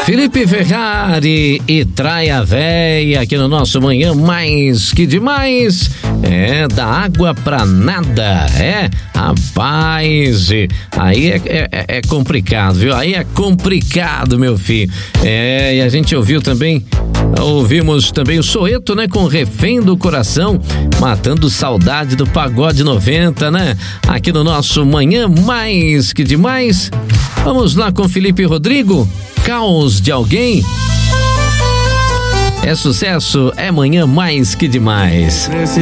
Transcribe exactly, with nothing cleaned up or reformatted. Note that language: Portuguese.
Felipe Ferrari e Traia Véia aqui no nosso Manhã Mais Que Demais. É, da água pra nada, é, rapaz, aí é, é, é complicado, viu? Aí é complicado, meu filho. É, e a gente ouviu também, ouvimos também o Soeto, né? Com Refém do Coração, matando saudade do Pagode noventa, né? Aqui no nosso Manhã Mais Que Demais. Vamos lá com Felipe Rodrigo, Caos de Alguém. É sucesso, é Manhã Mais Que Demais.